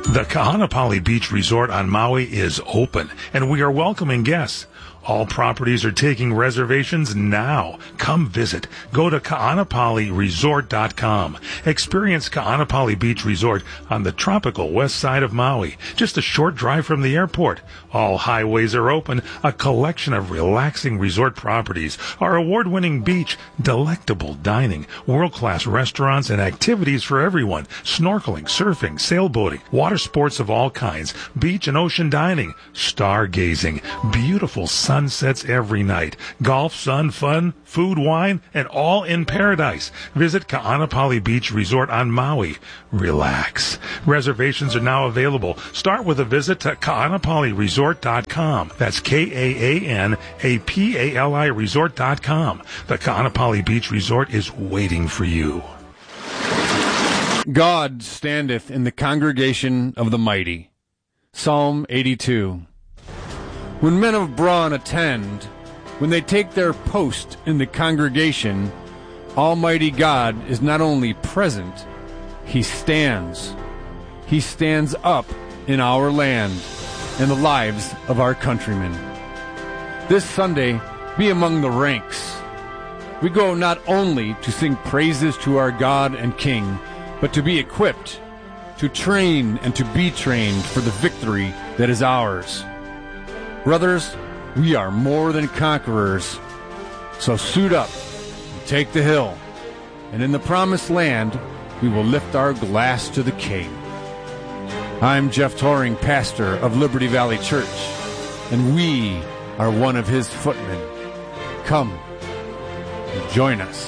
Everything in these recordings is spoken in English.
The Kahanapali Beach Resort on Maui is open, and we are welcoming guests. All properties are taking reservations now. Come visit. Go to kahanapaliresort.com. Experience Kahanapali Beach Resort on the tropical west side of Maui, just a short drive from the airport. All highways are open, a collection of relaxing resort properties, our award-winning beach, delectable dining, world-class restaurants, and activities for everyone. Snorkeling, surfing, sailboating, water sports of all kinds, beach and ocean dining, stargazing, beautiful sunsets every night, golf, sun, fun, food, wine, and all in paradise. Visit Kahanapali Beach Resort on Maui. Relax. Reservations are now available. Start with a visit to kahanapaliresort.com. That's Kahanapali resort.com. The Kahanapali Beach Resort is waiting for you. God standeth in the congregation of the mighty. Psalm 82. When men of brawn attend, when they take their post in the congregation, Almighty God is not only present, He stands. He stands up in our land and the lives of our countrymen. This Sunday, be among the ranks. We go not only to sing praises to our God and King, but to be equipped, to train and to be trained for the victory that is ours. Brothers, we are more than conquerors. So suit up and take the hill. And in the promised land, we will lift our glass to the King. I'm Jeff Toring, pastor of Liberty Valley Church, and we are one of his footmen. Come and join us.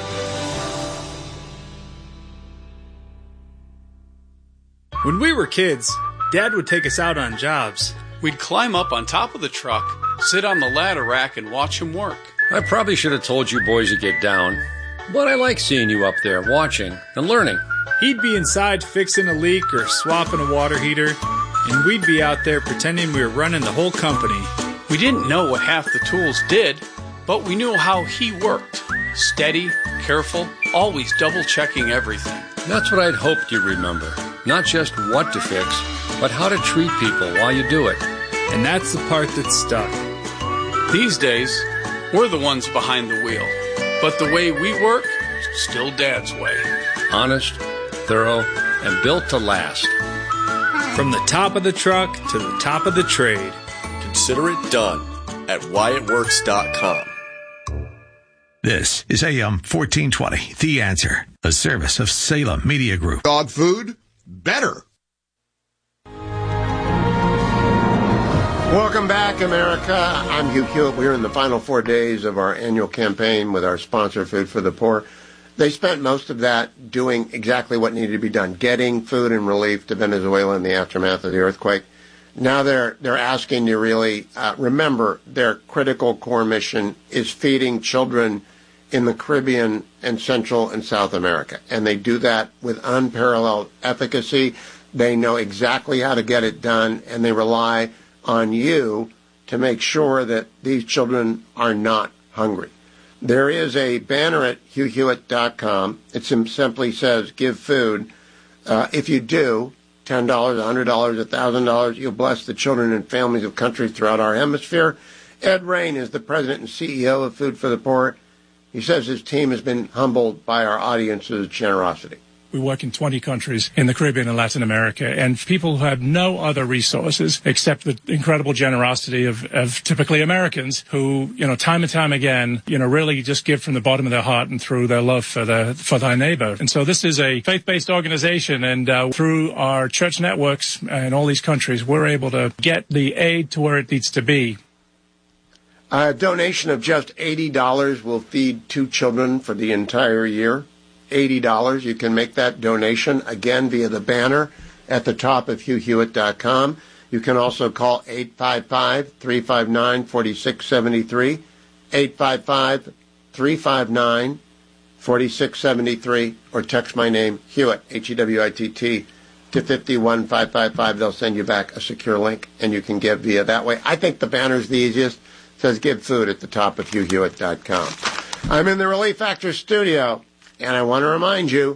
When we were kids, Dad would take us out on jobs. We'd climb up on top of the truck, sit on the ladder rack, and watch him work. I probably should have told you boys to get down, but I like seeing you up there watching and learning. He'd be inside fixing a leak or swapping a water heater, and we'd be out there pretending we were running the whole company. We didn't know what half the tools did, but we knew how he worked. Steady, careful, always double-checking everything. That's what I'd hoped you'd remember. Not just what to fix, but how to treat people while you do it. And that's the part that stuck. These days, we're the ones behind the wheel. But the way we work, still Dad's way. Honest, thorough, and built to last. From the top of the truck to the top of the trade. Consider it done at WyattWorks.com. This is AM 1420, The Answer, a service of Salem Media Group. Dog food, better. Welcome back, America. I'm Hugh Hewitt. We're in the final 4 days of our annual campaign with our sponsor, Food for the Poor. They spent most of that doing exactly what needed to be done, getting food and relief to Venezuela in the aftermath of the earthquake. Now they're asking you really remember their critical core mission is feeding children in the Caribbean and Central and South America. And they do that with unparalleled efficacy. They know exactly how to get it done, and they rely on you to make sure that these children are not hungry. There is a banner at HughHewitt.com. It simply says, give food. If you do, $10, $100, $1,000, you'll bless the children and families of countries throughout our hemisphere. Ed Rain is the president and CEO of Food for the Poor. He says his team has been humbled by our audience's generosity. We work in 20 countries in the Caribbean and Latin America, and people who have no other resources except the incredible generosity of typically Americans who, time and time again, really just give from the bottom of their heart and through their love for thy neighbor. And so this is a faith-based organization, and through our church networks in all these countries, we're able to get the aid to where it needs to be. A donation of just $80 will feed 2 children for the entire year. $80. You can make that donation, again, via the banner at the top of HughHewitt.com. You can also call 855-359-4673, 855-359-4673, or text my name, Hewitt, Hewitt, to 51555. They'll send you back a secure link, and you can give via that way. I think the banner's the easiest. It says give food at the top of HughHewitt.com. I'm in the Relief Factor studio. And I want to remind you,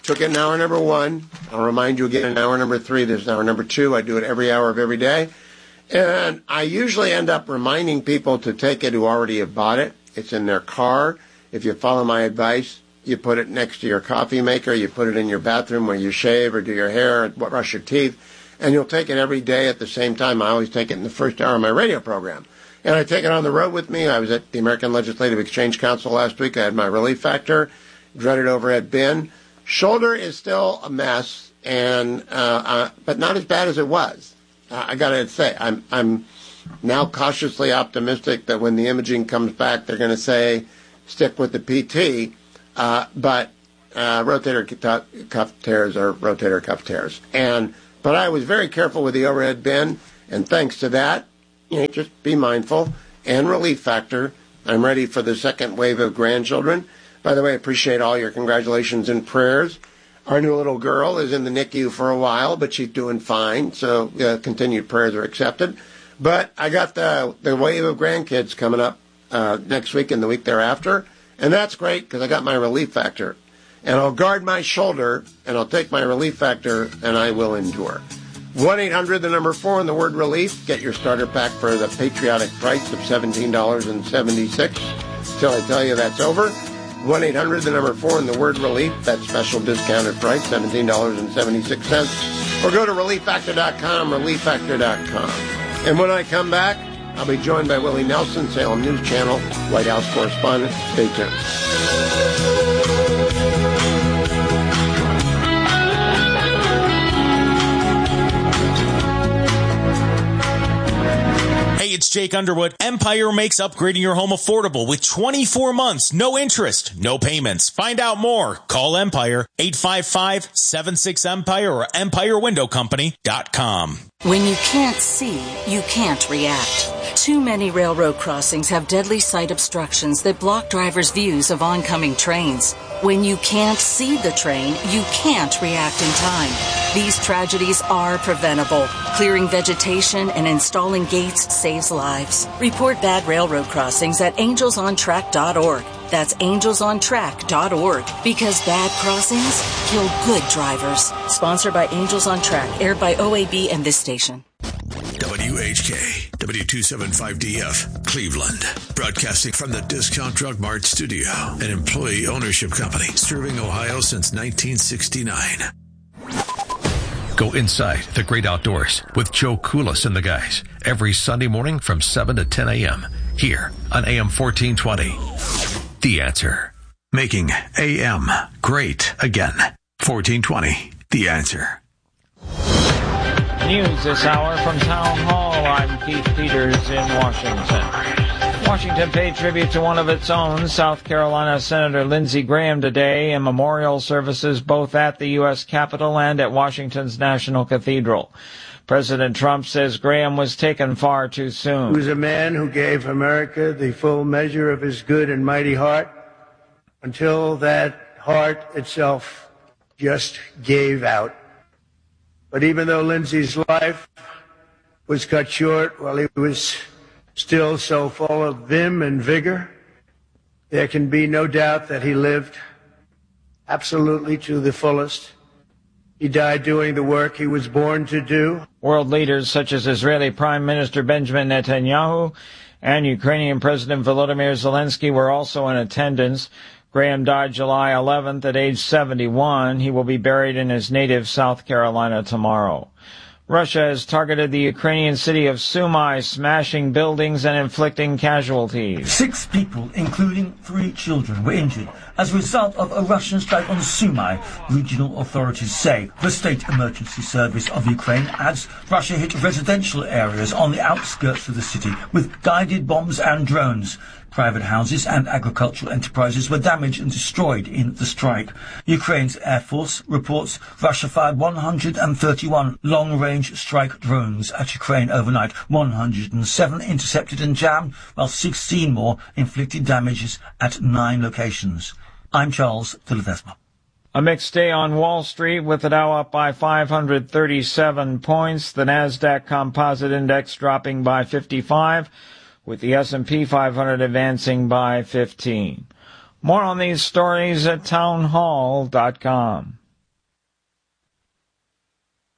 Took it in hour number 1. I'll remind you again in hour number 3. There's hour number 2. I do it every hour of every day. And I usually end up reminding people to take it who already have bought it. It's in their car. If you follow my advice, you put it next to your coffee maker. You put it in your bathroom where you shave or do your hair or brush your teeth. And you'll take it every day at the same time. I always take it in the first hour of my radio program. And I take it on the road with me. I was at the American Legislative Exchange Council last week. I had my Relief Factor, dreaded overhead bin. Shoulder is still a mess, and but not as bad as it was. I got to say, I'm now cautiously optimistic that when the imaging comes back, they're going to say stick with the PT. But rotator cuff tears are rotator cuff tears. But I was very careful with the overhead bin, and thanks to that, just be mindful. And Relief Factor, I'm ready for the second wave of grandchildren. By the way, I appreciate all your congratulations and prayers. Our new little girl is in the NICU for a while, but she's doing fine, so continued prayers are accepted. But I got the wave of grandkids coming up next week and the week thereafter, and that's great because I got my Relief Factor. And I'll guard my shoulder, and I'll take my Relief Factor, and I will endure. 1-800, the number 4, and the word relief. Get your starter pack for the patriotic price of $17.76. Till I tell you that's over. 1-800, the number 4, and the word relief. That special discounted price, $17.76. Or go to relieffactor.com, relieffactor.com. And when I come back, I'll be joined by Willie Nelson, Salem News Channel, White House correspondent. Stay tuned. Hey, it's Jake Underwood. Empire makes upgrading your home affordable with 24 months, no interest, no payments. Find out more. Call Empire, 855-76-EMPIRE or EmpireWindowCompany.com. When you can't see, you can't react. Too many railroad crossings have deadly sight obstructions that block drivers' views of oncoming trains. When you can't see the train, you can't react in time. These tragedies are preventable. Clearing vegetation and installing gates saves lives. Report bad railroad crossings at angelsontrack.org. That's angelsontrack.org. Because bad crossings kill good drivers. Sponsored by Angels on Track. Aired by OAB and this station. WHK, W275DF, Cleveland. Broadcasting from the Discount Drug Mart studio. An employee ownership company serving Ohio since 1969. Go inside the great outdoors with Joe Koulis and the guys every Sunday morning from 7 to 10 a.m. here on AM 1420. The Answer. Making AM great again. 1420. The Answer. News this hour from Town Hall. I'm Keith Peters in Washington. Washington paid tribute to one of its own, South Carolina Senator Lindsey Graham, today in memorial services both at the U.S. Capitol and at Washington's National Cathedral. President Trump says Graham was taken far too soon. He was a man who gave America the full measure of his good and mighty heart until that heart itself just gave out. But even though Lindsey's life was cut short while he was still so full of vim and vigor, there can be no doubt that he lived absolutely to the fullest. He died doing the work he was born to do. World leaders such as Israeli Prime Minister Benjamin Netanyahu and Ukrainian President Volodymyr Zelensky were also in attendance. Graham died July 11th at age 71. He will be buried in his native South Carolina tomorrow. Russia has targeted the Ukrainian city of Sumy, smashing buildings and inflicting casualties. 6 people, including 3 children, were injured as a result of a Russian strike on Sumy, regional authorities say. The State Emergency Service of Ukraine adds Russia hit residential areas on the outskirts of the city with guided bombs and drones. Private houses and agricultural enterprises were damaged and destroyed in the strike. Ukraine's Air Force reports Russia fired 131 long-range strike drones at Ukraine overnight. 107 intercepted and jammed, while 16 more inflicted damages at 9 locations. I'm Charles de Ledesma. A mixed day on Wall Street with the Dow up by 537 points, the Nasdaq Composite Index dropping by 55, with the S&P 500 advancing by 15. More on these stories at townhall.com.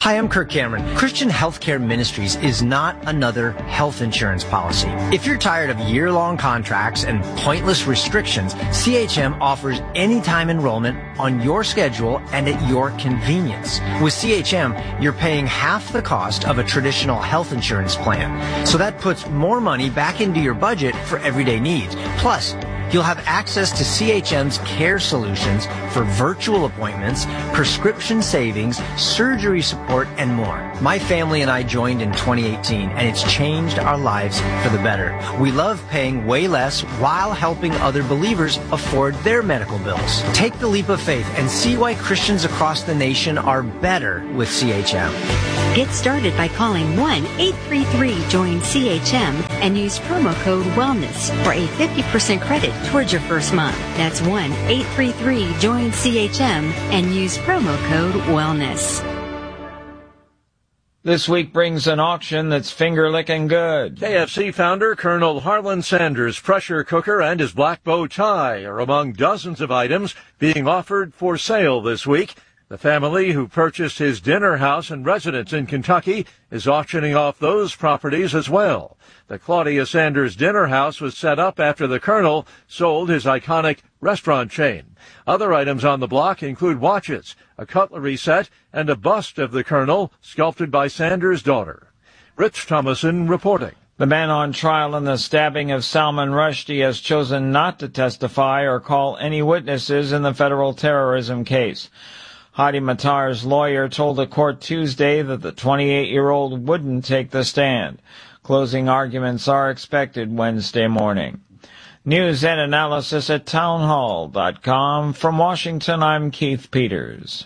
Hi, I'm Kirk Cameron. Christian Healthcare Ministries is not another health insurance policy. If you're tired of year-long contracts and pointless restrictions, CHM offers anytime enrollment on your schedule and at your convenience. With CHM, you're paying half the cost of a traditional health insurance plan. So that puts more money back into your budget for everyday needs. Plus, you'll have access to CHM's care solutions for virtual appointments, prescription savings, surgery support, and more. My family and I joined in 2018, and it's changed our lives for the better. We love paying way less while helping other believers afford their medical bills. Take the leap of faith and see why Christians across the nation are better with CHM. Get started by calling 1-833-JOIN-CHM and use promo code WELLNESS for a 50% credit towards your first month. That's 1-833-JOIN-CHM and use promo code WELLNESS. This week brings an auction that's finger-licking good. KFC founder Colonel Harlan Sanders' pressure cooker and his black bow tie are among dozens of items being offered for sale this week. The family who purchased his dinner house and residence in Kentucky is auctioning off those properties as well. The Claudia Sanders dinner house was set up after the Colonel sold his iconic restaurant chain. Other items on the block include watches, a cutlery set, and a bust of the Colonel sculpted by Sanders' daughter. Rich Thomason reporting. The man on trial in the stabbing of Salman Rushdie has chosen not to testify or call any witnesses in the federal terrorism case. Hadi Matar's lawyer told the court Tuesday that the 28-year-old wouldn't take the stand. Closing arguments are expected Wednesday morning. News and analysis at townhall.com. From Washington, I'm Keith Peters.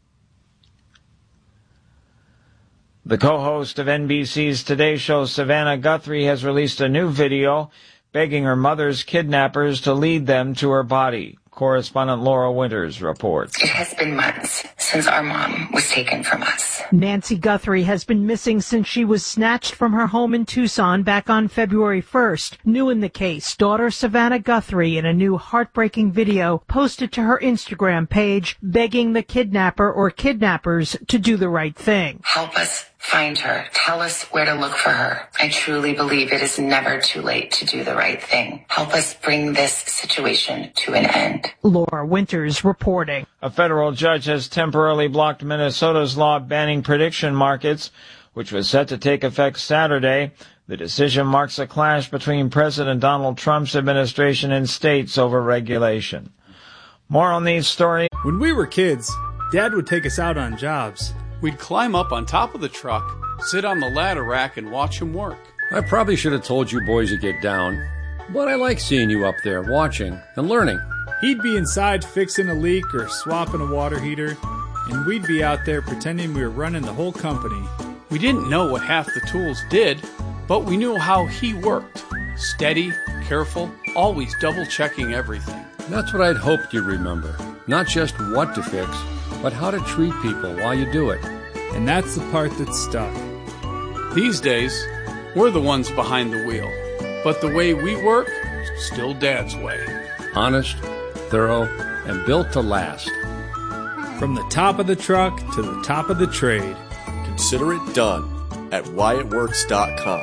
The co-host of NBC's Today Show, Savannah Guthrie, has released a new video begging her mother's kidnappers to lead them to her body. Correspondent Laura Winters reports. It has been months since our mom was taken from us. Nancy Guthrie has been missing since she was snatched from her home in Tucson back on February 1st. New in the case, daughter Savannah Guthrie, in a new heartbreaking video, posted to her Instagram page begging the kidnapper or kidnappers to do the right thing. Help us find her. Tell us where to look for her. I truly believe it is never too late to do the right thing. Help us bring this situation to an end. Laura Winters reporting. A federal judge has temporarily blocked Minnesota's law banning prediction markets, which was set to take effect Saturday. The decision marks a clash between President Donald Trump's administration and states over regulation. More on these stories. When we were kids, Dad would take us out on jobs. We'd climb up on top of the truck, sit on the ladder rack, and watch him work. I probably should have told you boys to get down, but I like seeing you up there watching and learning. He'd be inside fixing a leak or swapping a water heater, and we'd be out there pretending we were running the whole company. We didn't know what half the tools did, but we knew how he worked. Steady, careful, always double-checking everything. That's what I'd hoped you'd remember. Not just what to fix, but how to treat people while you do it. And that's the part that stuck. These days, we're the ones behind the wheel. But the way we work, still Dad's way. Honest, thorough, and built to last. From the top of the truck to the top of the trade. Consider it done at WyattWorks.com.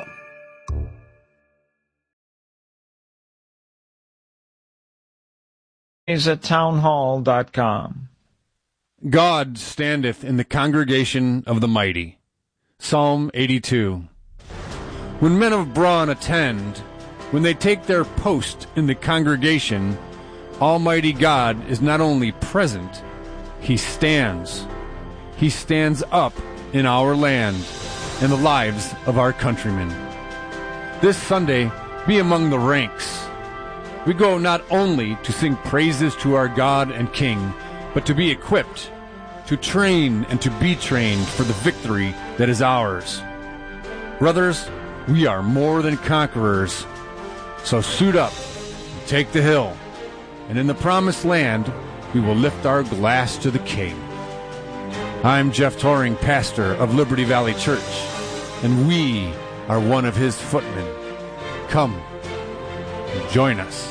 Is at townhall.com. God standeth in the congregation of the mighty. Psalm 82. When men of brawn attend, when they take their post in the congregation, Almighty God is not only present, He stands. He stands up in our land and the lives of our countrymen. This Sunday, be among the ranks. We go not only to sing praises to our God and King, but to be equipped, to train and to be trained for the victory that is ours. Brothers, we are more than conquerors. So suit up and take the hill, and in the promised land we will lift our glass to the King. I'm Jeff Toring, pastor of Liberty Valley Church, and we are one of his footmen. Come and join us.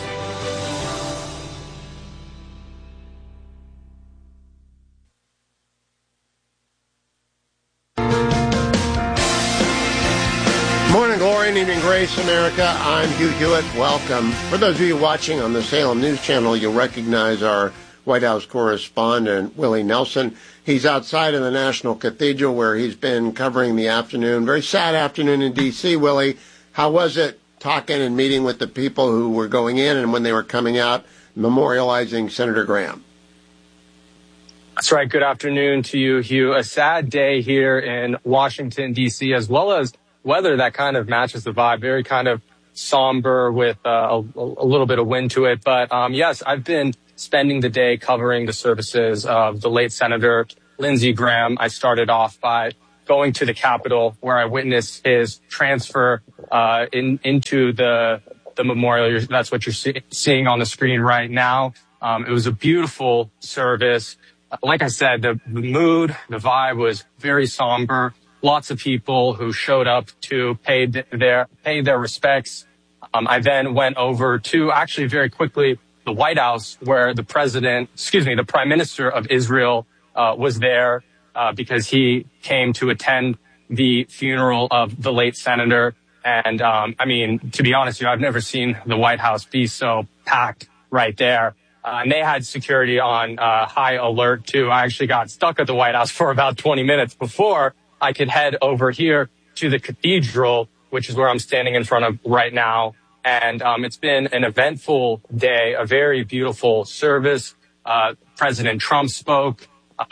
Grace America. I'm Hugh Hewitt. Welcome. For those of you watching on the Salem News Channel, you'll recognize our White House correspondent, Willie Nelson. He's outside of the National Cathedral where he's been covering the afternoon. Very sad afternoon in D.C., Willie. How was it talking and meeting with the people who were going in and when they were coming out, memorializing Senator Graham? That's right. Good afternoon to you, Hugh. A sad day here in Washington, D.C., as well as weather that kind of matches the vibe. Very kind of somber with a little bit of wind to it. But yes, I've been spending the day covering the services of the late Senator Lindsey Graham. I started off by going to the Capitol where I witnessed his transfer into the memorial. That's what you're seeing on the screen right now. It was a beautiful service. Like I said, the mood, the vibe was very somber. Lots of people who showed up to pay their respects. I then went over to actually very quickly the White House where the Prime Minister of Israel was there because he came to attend the funeral of the late senator. And I mean, to be honest, I've never seen the White House be so packed right there. And they had security on high alert too. I actually got stuck at the White House for about 20 minutes before I could head over here to the cathedral, which is where I'm standing in front of right now. And it's been an eventful day, a very beautiful service. President Trump spoke,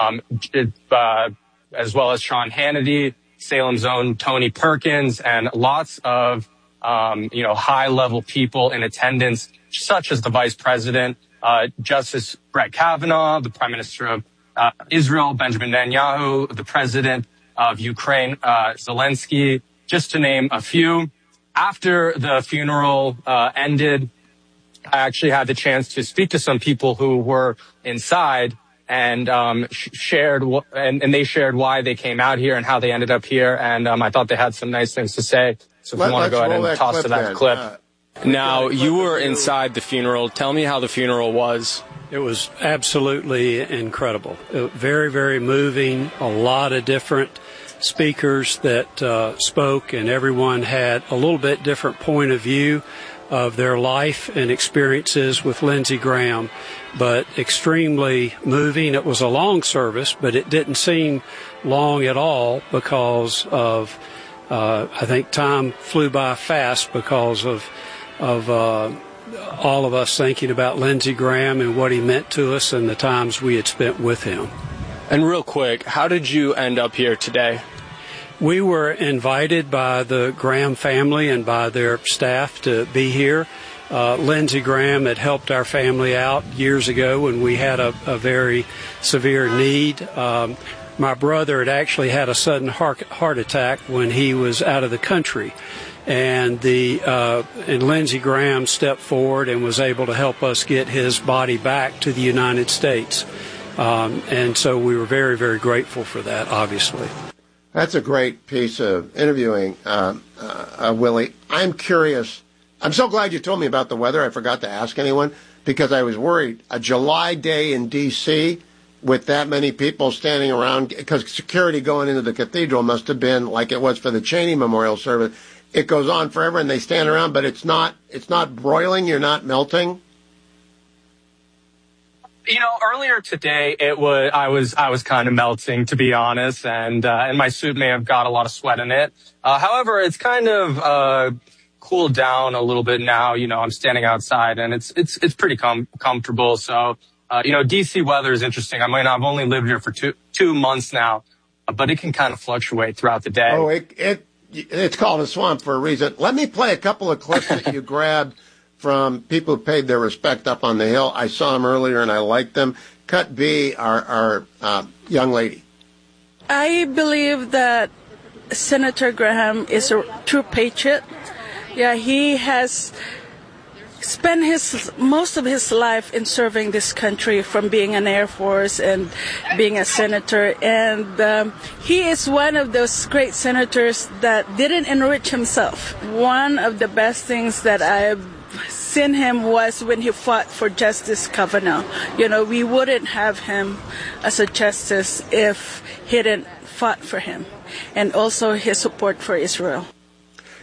as well as Sean Hannity, Salem's own Tony Perkins, and lots of, high-level people in attendance, such as the Vice President, Justice Brett Kavanaugh, the Prime Minister of Israel, Benjamin Netanyahu, the President of Ukraine, Zelensky, just to name a few. After the funeral ended, I actually had the chance to speak to some people who were inside and shared and they shared why they came out here and how they ended up here. And I thought they had some nice things to say. So if you want to go ahead and toss to that clip. Now, you were inside the funeral. Tell me how the funeral was. It was absolutely incredible. Very, very moving. A lot of different speakers that spoke, and everyone had a little bit different point of view of their life and experiences with Lindsey Graham, but extremely moving. It was a long service, but it didn't seem long at all because of, I think time flew by fast because of all of us thinking about Lindsey Graham and what he meant to us and the times we had spent with him. And real quick, how did you end up here today? We were invited by the Graham family and by their staff to be here. Lindsey Graham had helped our family out years ago when we had a very severe need. My brother had actually had a sudden heart attack when he was out of the country. And Lindsey Graham stepped forward and was able to help us get his body back to the United States. And so we were very, very grateful for that, obviously. That's a great piece of interviewing, Willie. I'm curious. I'm so glad you told me about the weather. I forgot to ask anyone because I was worried. A July day in D.C. with that many people standing around, because security going into the cathedral must have been like it was for the Cheney Memorial Service. It goes on forever and they stand around, but it's not broiling. You're not melting. Earlier today, I was kind of melting, to be honest, and my suit may have got a lot of sweat in it. However, it's kind of cooled down a little bit now. I'm standing outside and it's pretty comfortable. So, DC weather is interesting. I mean, I've only lived here for two months now, but it can kind of fluctuate throughout the day. Oh, it's called a swamp for a reason. Let me play a couple of clips that you grabbed from people who paid their respect up on the Hill. I saw them earlier and I liked them. Cut B, our young lady. I believe that Senator Graham is a true patriot. Yeah, he has spent most of his life in serving this country, from being in Air Force and being a senator. And he is one of those great senators that didn't enrich himself. One of the best things that I've seen him was when he fought for Justice Kavanaugh. We wouldn't have him as a justice if he didn't fought for him, and also his support for Israel.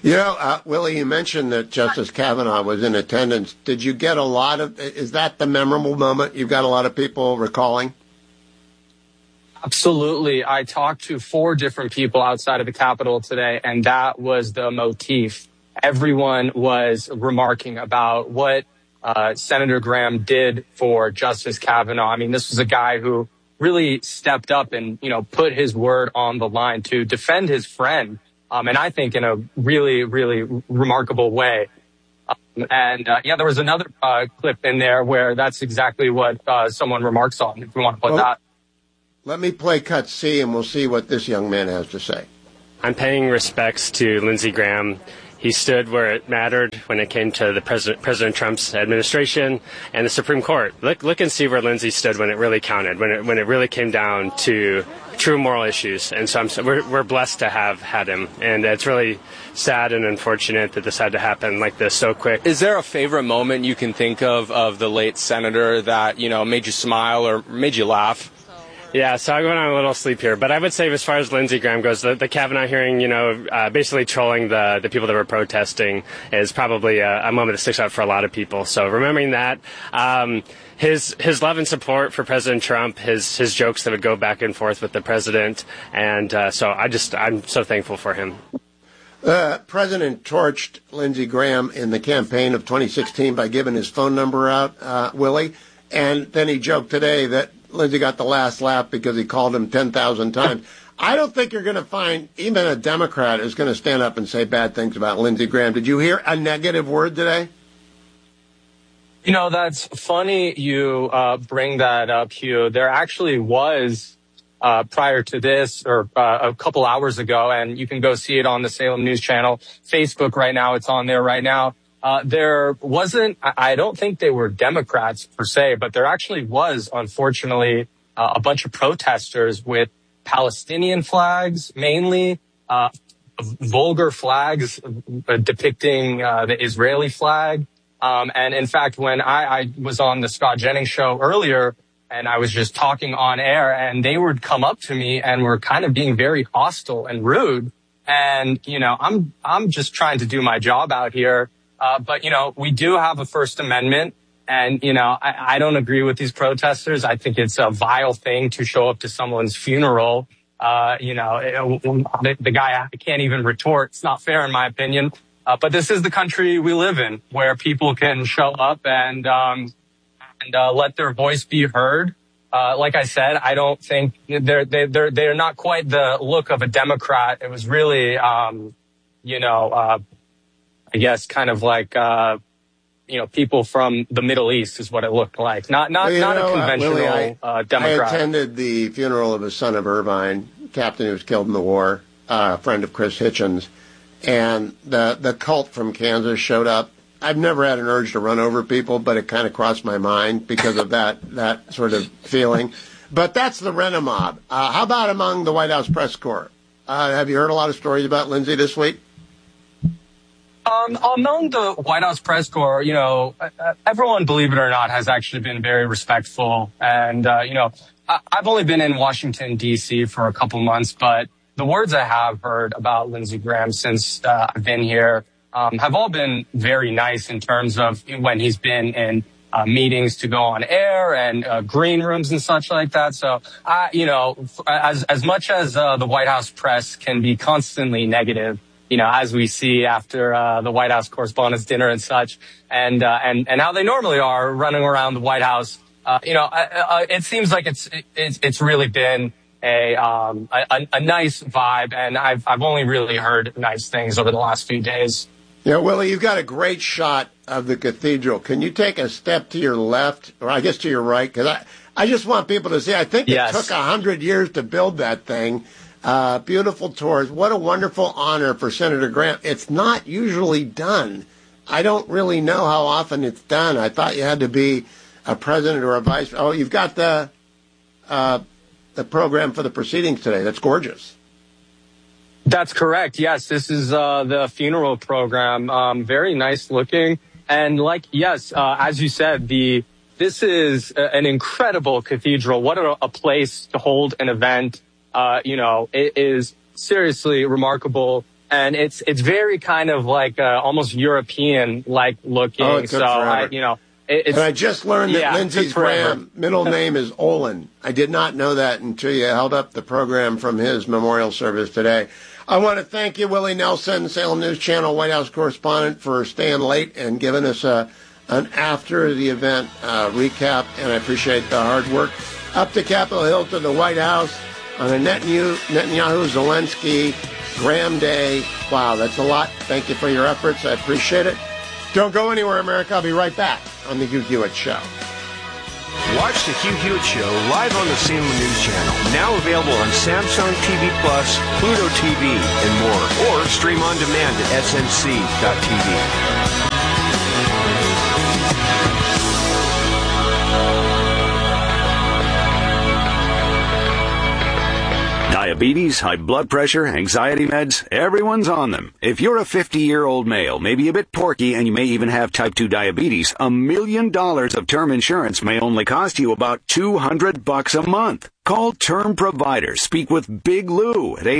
You know, Willie, you mentioned that Justice Kavanaugh was in attendance. Did you get a lot of, is that the memorable moment you've got a lot of people recalling? Absolutely. I talked to 4 different people outside of the Capitol today, and that was the motif. Everyone was remarking about what Senator Graham did for Justice Kavanaugh. I mean, this was a guy who really stepped up and, put his word on the line to defend his friend. And I think in a really, really remarkable way. There was another clip in there where that's exactly what someone remarks on, if we want to put that. Let me play cut C, and we'll see what this young man has to say. I'm paying respects to Lindsey Graham. He stood where it mattered when it came to the President Trump's administration and the Supreme Court. Look and see where Lindsey stood when it really counted, when it really came down to true moral issues. And so we're blessed to have had him. And it's really sad and unfortunate that this had to happen like this so quick. Is there a favorite moment you can think of the late senator that, made you smile or made you laugh? Yeah, so I went on a little sleep here, but I would say as far as Lindsey Graham goes, the Kavanaugh hearing, basically trolling the people that were protesting is probably a moment that sticks out for a lot of people. So remembering that, his love and support for President Trump, his jokes that would go back and forth with the president, and so I'm so thankful for him. The president torched Lindsey Graham in the campaign of 2016 by giving his phone number out, Willie, and then he joked today that Lindsey got the last laugh because he called him 10,000 times. I don't think you're going to find even a Democrat is going to stand up and say bad things about Lindsey Graham. Did you hear a negative word today? That's funny you bring that up, Hugh. There actually was, prior to this, or a couple hours ago, and you can go see it on the Salem News Channel, Facebook right now. It's on there right now. There wasn't, I don't think they were Democrats per se, but there actually was, unfortunately, a bunch of protesters with Palestinian flags, mainly, vulgar flags depicting the Israeli flag. And in fact, when I was on the Scott Jennings show earlier, and I was just talking on air, and they would come up to me and were kind of being very hostile and rude. And, I'm just trying to do my job out here. But, we do have a First Amendment, and, I don't agree with these protesters. I think it's a vile thing to show up to someone's funeral. The guy can't even retort. It's not fair, in my opinion. But this is the country we live in, where people can show up and let their voice be heard. Like I said, I don't think they're not quite the look of a Democrat. It was really, I guess kind of like, people from the Middle East is what it looked like. Not a conventional Willie, Democrat. I attended the funeral of his son of Irvine, captain who was killed in the war, a friend of Chris Hitchens. And the cult from Kansas showed up. I've never had an urge to run over people, but it kind of crossed my mind because of that sort of feeling. But that's the Rena mob. How about among the White House press corps? Have you heard a lot of stories about Lindsey this week? Among the White House press corps, everyone, believe it or not, has actually been very respectful. And, I've only been in Washington, D.C. for a couple months, but the words I have heard about Lindsey Graham since I've been here have all been very nice in terms of when he's been in meetings to go on air and green rooms and such like that. So, as much as the White House press can be constantly negative, as we see after the White House Correspondents' Dinner and such, and how they normally are running around the White House, it seems like it's really been a nice vibe, and I've only really heard nice things over the last few days. Yeah, Willie, you've got a great shot of the cathedral. Can you take a step to your left, or I guess to your right? Because I just want people to see. I think it took 100 years to build that thing. Beautiful tours. What a wonderful honor for Senator Graham. It's not usually done. I don't really know how often it's done. I thought you had to be a president or a vice. Oh, you've got the program for the proceedings today. That's gorgeous. That's correct. Yes, this is the funeral program. Very nice looking. And as you said, this is an incredible cathedral. What a place to hold an event. It is seriously remarkable. and it's very kind of like almost European like looking. Oh, it took forever. And I just learned that Lindsey Graham middle name is Olin. I did not know that until you held up the program from his memorial service today. I want to thank you, Willie Nelson, Salem News Channel White House correspondent, for staying late and giving us an after the event recap, and I appreciate the hard work. Up to Capitol Hill to the White House on a Netanyahu, Zelensky, Graham Day. Wow, that's a lot. Thank you for your efforts. I appreciate it. Don't go anywhere, America. I'll be right back on The Hugh Hewitt Show. Watch The Hugh Hewitt Show live on the Salem News Channel. Now available on Samsung TV Plus, Pluto TV, and more. Or stream on demand at snc.tv. Diabetes, high blood pressure, anxiety meds, everyone's on them. If you're a 50-year-old male, maybe a bit porky, and you may even have type 2 diabetes, $1 million of term insurance may only cost you about $200 a month. Call Term Provider. Speak with Big Lou at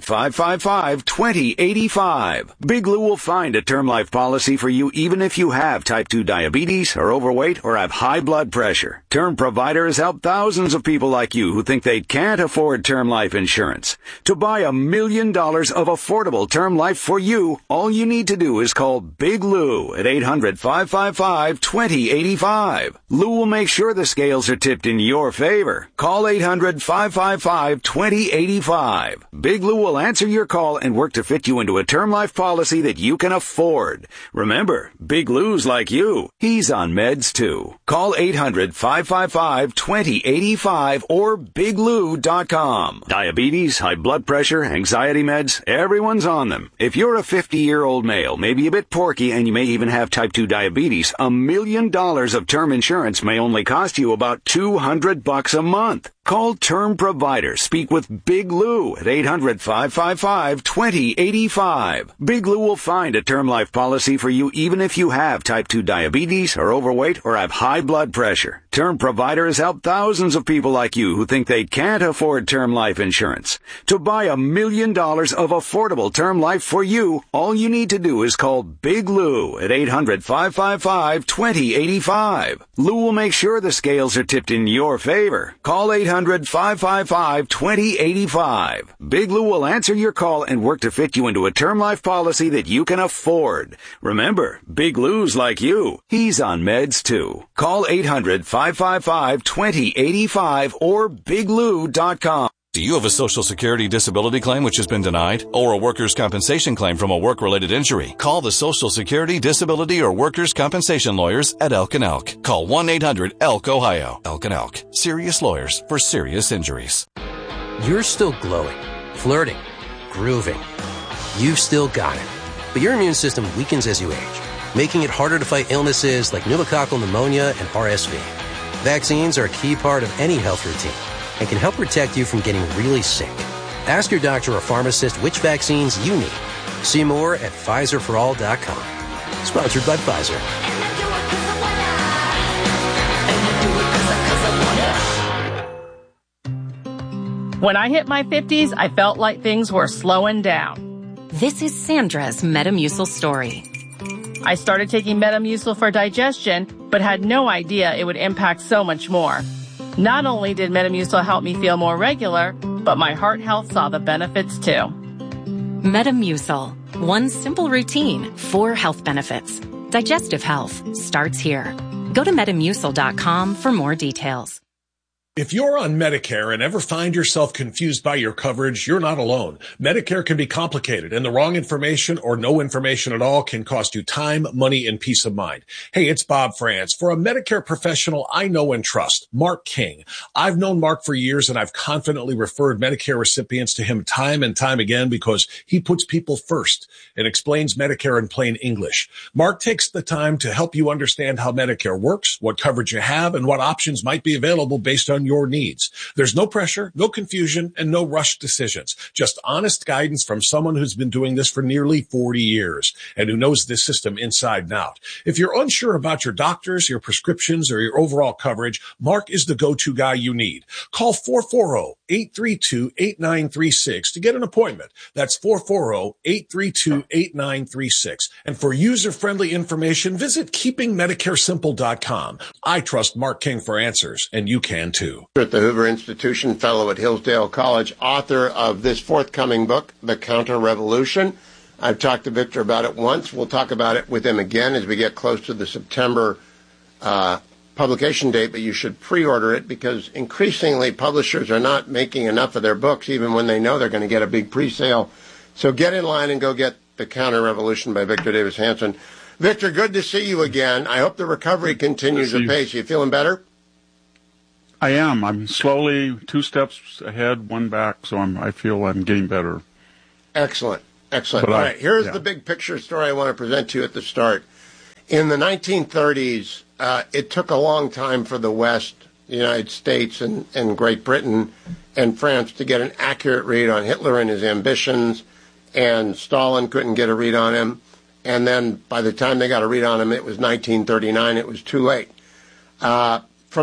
800-555-2085. Big Lou will find a term life policy for you even if you have type 2 diabetes, are overweight, or have high blood pressure. Term Provider has helped thousands of people like you who think they can't afford term life insurance. To buy $1 million of affordable term life for you, all you need to do is call Big Lou at 800-555-2085. Lou will make sure the scales are tipped in your favor. Call 800-555-2085. Big Lou will answer your call and work to fit you into a term life policy that you can afford. Remember, Big Lou's like you. He's on meds too. Call 800-555-2085 or biglou.com. Diabetes, high blood pressure, anxiety meds, everyone's on them. If you're a 50-year-old male, maybe a bit porky, and you may even have type 2 diabetes, $1 million of term insurance may only cost you about $200 a month. Call Term Provider. Speak with Big Lou at 800-555-2085. Big Lou will find a term life policy for you even if you have type 2 diabetes, are overweight, or have high blood pressure. Term Provider has helped thousands of people like you who think they can't afford term life insurance. To buy $1 million of affordable term life for you, all you need to do is call Big Lou at 800-555-2085. Lou will make sure the scales are tipped in your favor. Call 800-555-2085. Big Lou will answer your call and work to fit you into a term life policy that you can afford. Remember, Big Lou's like you. He's on meds too. Call 800-555-2085 or biglou.com. Do you have a Social Security disability claim which has been denied? Or a workers' compensation claim from a work-related injury? Call the Social Security, Disability, or Workers' Compensation Lawyers at Elk & Elk. Call 1-800-ELK-OHIO. Elk & Elk. Serious lawyers for serious injuries. You're still glowing, flirting, grooving. You've still got it. But your immune system weakens as you age, making it harder to fight illnesses like pneumococcal pneumonia and RSV. Vaccines are a key part of any health routine and can help protect you from getting really sick. Ask your doctor or pharmacist which vaccines you need. See more at PfizerForAll.com. Sponsored by Pfizer. When I hit my 50s, I felt like things were slowing down. This is Sandra's Metamucil story. I started taking Metamucil for digestion, but had no idea it would impact so much more. Not only did Metamucil help me feel more regular, but my heart health saw the benefits too. Metamucil. One simple routine, 4 health benefits. Digestive health starts here. Go to Metamucil.com for more details. If you're on Medicare and ever find yourself confused by your coverage, you're not alone. Medicare can be complicated, and the wrong information or no information at all can cost you time, money, and peace of mind. Hey, it's Bob France. For a Medicare professional I know and trust, Mark King. I've known Mark for years, and I've confidently referred Medicare recipients to him time and time again because he puts people first and explains Medicare in plain English. Mark takes the time to help you understand how Medicare works, what coverage you have, and what options might be available based on your needs. There's no pressure, no confusion, and no rushed decisions. Just honest guidance from someone who's been doing this for nearly 40 years and who knows this system inside and out. If you're unsure about your doctors, your prescriptions, or your overall coverage, Mark is the go-to guy you need. Call 440-832-8936 to get an appointment. That's 440-832-8936. And for user-friendly information, visit keepingmedicaresimple.com. I trust Mark King for answers, and you can too. At the Hoover Institution, fellow at Hillsdale College, author of this forthcoming book, The Counter-Revolution. I've talked to Victor about it once. We'll talk about it with him again as we get close to the September publication date, but you should pre-order it because increasingly publishers are not making enough of their books even when they know they're going to get a big pre-sale. So get in line and go get The Counter-Revolution by Victor Davis Hanson. Victor, good to see you again. I hope the recovery continues apace. You feeling better? I am. I'm slowly 2 steps ahead, 1 back, so I feel I'm getting better. Excellent. Excellent. All right, here's the big picture story I want to present to you at the start. In the 1930s, it took a long time for the West, the United States and Great Britain and France to get an accurate read on Hitler and his ambitions, and Stalin couldn't get a read on him. And then by the time they got a read on him, it was 1939. It was too late. From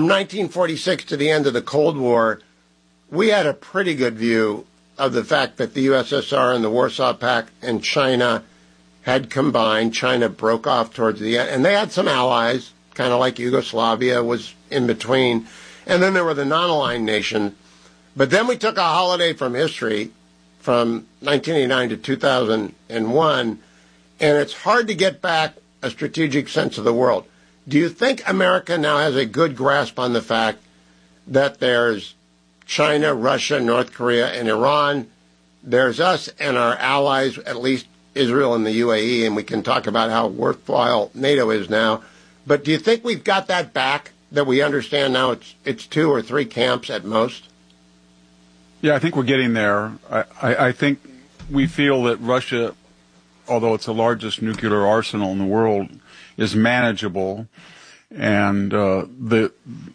1946 to the end of the Cold War, we had a pretty good view of the fact that the USSR and the Warsaw Pact and China had combined. China broke off towards the end, and they had some allies, kind of like Yugoslavia was in between. And then there were the non-aligned nations. But then we took a holiday from history from 1989 to 2001, and it's hard to get back a strategic sense of the world. Do you think America now has a good grasp on the fact that there's China, Russia, North Korea, and Iran? There's us and our allies, at least Israel and the UAE, and we can talk about how worthwhile NATO is now. But do you think we've got that back, that we understand now it's 2 or 3 camps at most? Yeah, I think we're getting there. I think we feel that Russia, although it's the largest nuclear arsenal in the world, is manageable. And the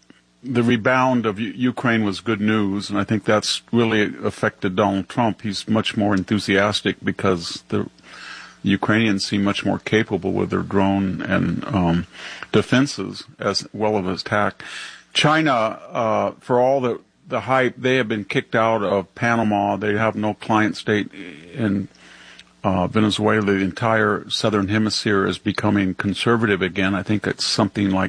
rebound of Ukraine was good news, and I think that's really affected Donald Trump. He's much more enthusiastic because the Ukrainians seem much more capable with their drone and defenses as well as attack. China, for all the hype, they have been kicked out of Panama. They have no client state in Venezuela. The entire southern hemisphere is becoming conservative again. I think it's something like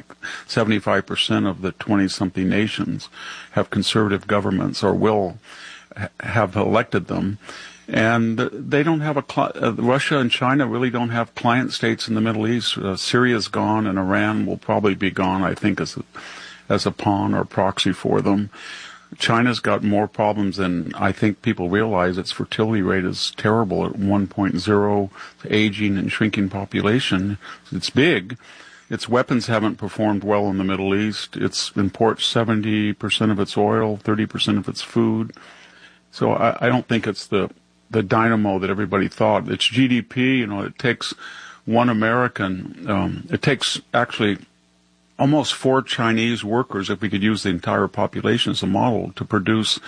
75% of the 20-something nations have conservative governments or will have elected them. And they don't have Russia and China really don't have client states in the Middle East. Syria's gone, and Iran will probably be gone, I think, as a pawn or proxy for them. China's got more problems than I think people realize. Its fertility rate is terrible at 1.0, aging and shrinking population. It's big. Its weapons haven't performed well in the Middle East. It imports 70% of its oil, 30% of its food. So I don't think it's the dynamo that everybody thought. Its GDP, it takes one American, it takes actually almost 4 Chinese workers, if we could use the entire population as a model, to produce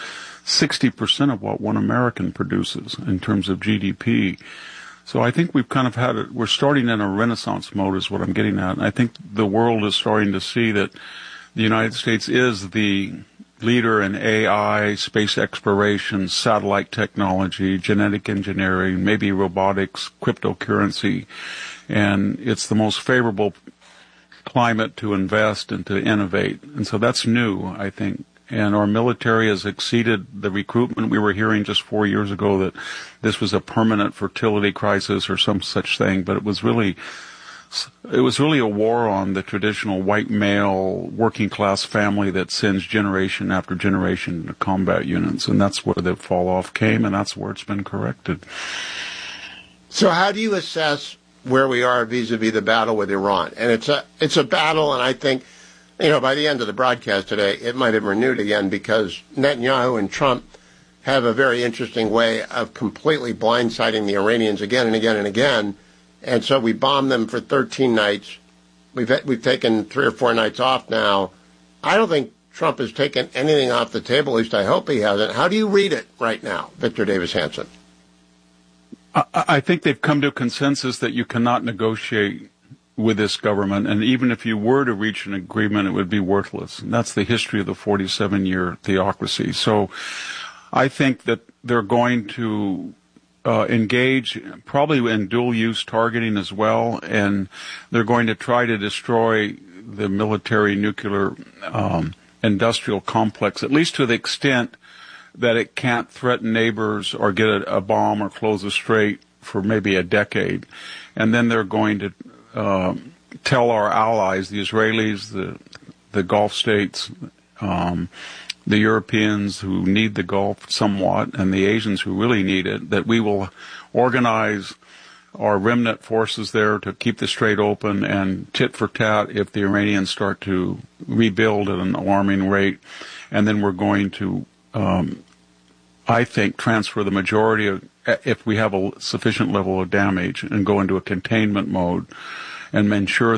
60% of what one American produces in terms of GDP. So I think we've kind of we're starting in a renaissance mode is what I'm getting at. And I think the world is starting to see that the United States is the leader in AI, space exploration, satellite technology, genetic engineering, maybe robotics, cryptocurrency, and it's the most favorable climate to invest and to innovate. And so that's new, I think. And our military has exceeded the recruitment. We were hearing just 4 years ago that this was a permanent fertility crisis or some such thing, but it was really a war on the traditional white male working class family that sends generation after generation to combat units, and that's where the fall off came, and that's where it's been corrected. So how do you assess where we are vis-a-vis the battle with Iran? And it's a battle, and I think, by the end of the broadcast today, it might have renewed again, because Netanyahu and Trump have a very interesting way of completely blindsiding the Iranians again and again and again. And so we bombed them for 13 nights. We've taken 3 or 4 nights off now. I don't think Trump has taken anything off the table, at least I hope he hasn't. How do you read it right now, Victor Davis Hanson? I think they've come to a consensus that you cannot negotiate with this government, and even if you were to reach an agreement, it would be worthless. And that's the history of the 47-year theocracy. So I think that they're going to engage probably in dual-use targeting as well, and they're going to try to destroy the military nuclear industrial complex, at least to the extent that it can't threaten neighbors or get a bomb or close a strait for maybe a decade. And then they're going to tell our allies, the Israelis, the Gulf states, the Europeans who need the Gulf somewhat, and the Asians who really need it, that we will organize our remnant forces there to keep the strait open and tit for tat if the Iranians start to rebuild at an alarming rate. And then we're going to, I think, transfer the majority of, if we have a sufficient level of damage, and go into a containment mode and ensure